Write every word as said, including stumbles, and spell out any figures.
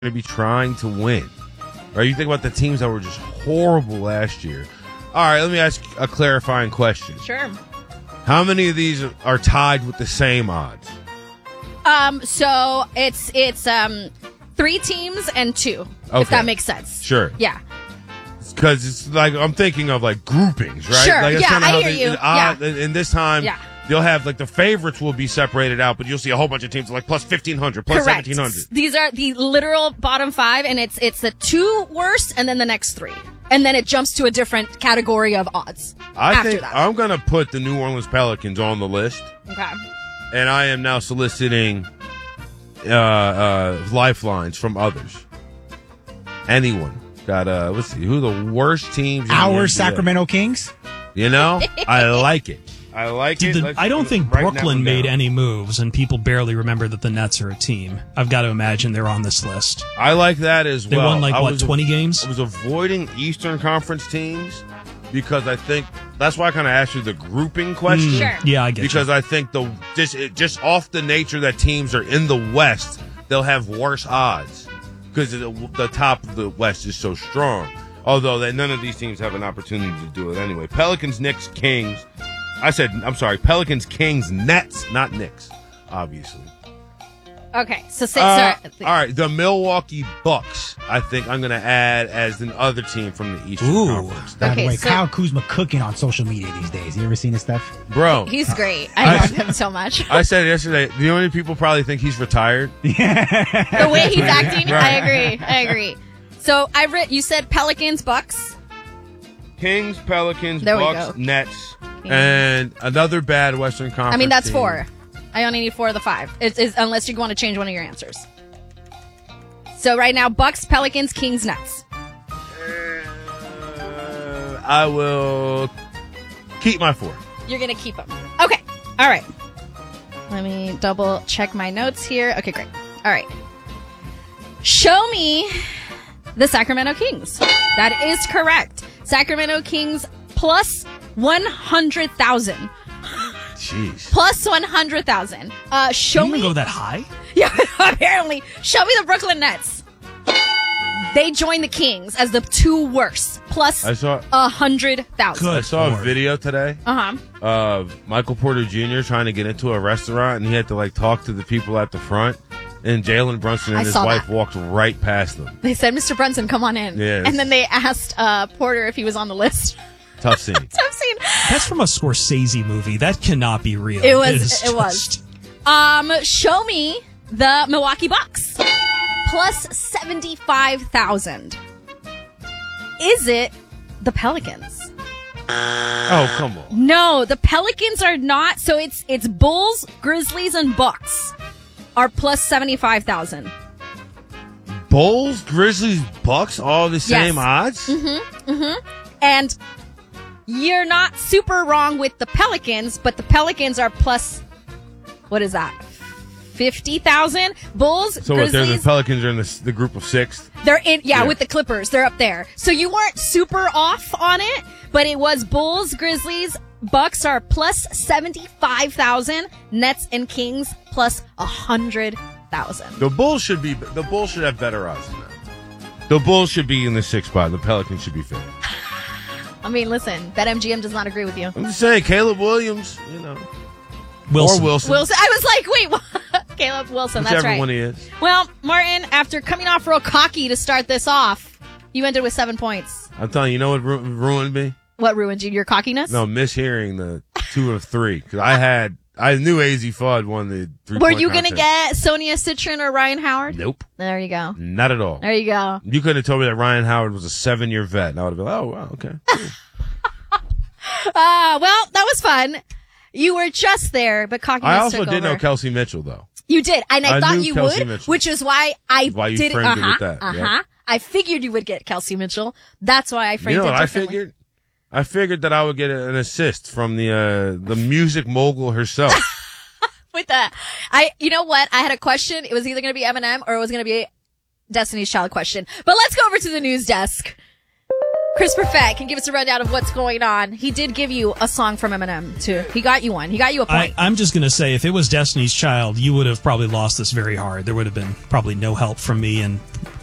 to be trying to win. Right? You think about the teams that were just horrible last year. All right, let me ask a clarifying question. Sure. How many of these are tied with the same odds? Um, so it's it's um three teams and two, Okay. if that makes sense. Sure. Yeah. Because it's like I'm thinking of like groupings, right? Sure, Like, that's yeah, kinda I how hear they- you. the odd- Yeah. And this time, Yeah. they'll have like the favorites will be separated out, but you'll see a whole bunch of teams like plus fifteen hundred, plus Correct. seventeen hundred. These are the literal bottom five, and it's it's the two worst and then the next three. And then it jumps to a different category of odds I after think that. I'm going to put the New Orleans Pelicans on the list, Okay. and I am now soliciting uh, uh, lifelines from others. Anyone got uh? Let's see who the worst teams. in the N B A. Our Sacramento Kings? You know, I like it. I like Dude, it. the, Let's I don't put it think right now Brooklyn and made down. any moves, and people barely remember that the Nets are a team. I've got to imagine they're on this list. I like that as They well. won, like, I what, was- twenty games? I was avoiding Eastern Conference teams because I think that's why I kind of asked you the grouping question. Sure. Yeah, I get Because you. I think the just it, just off the nature that teams are in the West, they'll have worse odds because the, the top of the West is so strong. Although that none of these teams have an opportunity to do it anyway. Pelicans, Knicks, Kings. I said, I'm sorry, Pelicans, Kings, Nets, not Knicks, obviously. Okay. So say Uh, sorry. all right, the Milwaukee Bucks. I think I'm going to add as an other team from the Eastern Ooh. Conference. By Okay, the way, so- Kyle Kuzma cooking on social media these days. You ever seen his stuff? Bro, He's great. I I- love him so much. I said yesterday, the only people probably think he's retired. The way he's acting, I Right. agree. I agree. So I read. You said Pelicans, Bucks. Kings, Pelicans, There we Bucks, go. Nets, and another bad Western Conference I mean, that's team. four. I only need four of the five. It's, it's, unless you want to change one of your answers. So right now, Bucks, Pelicans, Kings, Nets. Uh, I will keep my four. You're going to keep them. Okay. All right. Let me double check my notes here. Okay, great. All right. Show me the Sacramento Kings. That is correct. Sacramento Kings plus one hundred thousand. Jeez. Plus one hundred thousand. Uh, show You me. even go that high? Yeah, apparently. Show me the Brooklyn Nets. They joined the Kings as the two worst. Plus I saw a hundred thousand. Good. I saw a Lord. video today Uh huh. of Michael Porter Junior trying to get into a restaurant, and he had to like talk to the people at the front. And Jalen Brunson and I his saw wife that. walked right past them. They said, Mister Brunson, come on in. Yes. And then they asked uh, Porter if he was on the list. Tough scene. I've seen. That's from a Scorsese movie. That cannot be real. It was- is it was. just- Um, show me the Milwaukee Bucks plus seventy-five thousand. Is it the Pelicans? Oh, come on. No, the Pelicans are not. So it's it's Bulls, Grizzlies, and Bucks are plus seventy-five thousand. Bulls, Grizzlies, Bucks, all the same odds? And you're not super wrong with the Pelicans, but the Pelicans are plus, what is that? fifty thousand. Bulls, So what, they're the Grizzlies, Pelicans are in the, the group of sixth? they're in, yeah, Yeah. with the Clippers. They're up there. So you weren't super off on it, but it was Bulls, Grizzlies, Bucks are plus seventy-five thousand. Nets and Kings plus one hundred thousand. The Bulls should be. The Bulls should have better odds than that. The Bulls should be in the sixth spot. The Pelicans should be fifth. I mean, listen, BetMGM does not agree with you. I'm just saying, Caleb Williams, you know, Wilson. or Wilson, Wilson, I was like, wait, what? Caleb Wilson, that's whichever right. one he is. Well, Martin, after coming off real cocky to start this off, you ended with seven points. I'm telling you, you know what ru- ruined me? What ruined you? Your cockiness? No, mishearing the two of three because I had I knew A Z Fudd won the three. Were you going to get Sonia Citron or Ryan Howard? Nope, There you go. not at all. There you go. You could have told me that Ryan Howard was a seven-year vet, and I would have been, oh wow, okay. Uh, well, that was fun. You were just there, but cockiness I also took did know over. Kelsey Mitchell though. You did, and I, I thought knew you Kelsey would, Mitchell. which is why I Why you did. framed it uh-huh, with that, Uh yep. huh. I figured you would get Kelsey Mitchell. That's why I framed You know it what I differently. figured? I figured that I would get an assist from the uh, the music mogul herself. With that, I, you know what? I had a question. It was either going to be Eminem or it was going to be Destiny's Child question. But let's go over to the news desk. Chris Perfett can give us a rundown of what's going on. He did give you a song from Eminem, too. He got you one. He got you a point. I, I'm just going to say, if it was Destiny's Child, you would have probably lost this very hard. There would have been probably no help from me, and